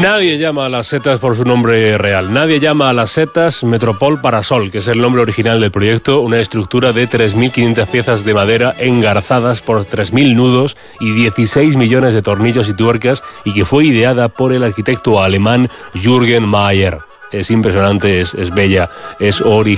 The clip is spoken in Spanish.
Nadie llama a las setas por su nombre real. Nadie llama a las setas Metropol Parasol, que es el nombre original del proyecto, una estructura de 3.500 piezas de madera engarzadas por 3.000 nudos y 16 millones de tornillos y tuercas, y que fue ideada por el arquitecto alemán Jürgen Mayer. Es impresionante, es bella, es original.